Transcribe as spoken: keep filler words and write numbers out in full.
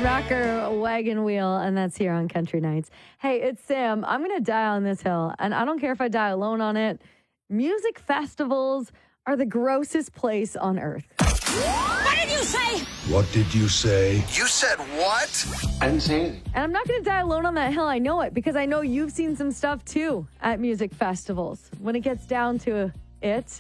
Rocker Wagon Wheel, and that's here on Country Nights. Hey, it's Sam. I'm going to die on this hill, and I don't care if I die alone on it. Music festivals are the grossest place on earth. What did you say? What did you say? You said what? I didn't say anything. And I'm not going to die alone on that hill. I know it because I know you've seen some stuff too at music festivals. When it gets down to it,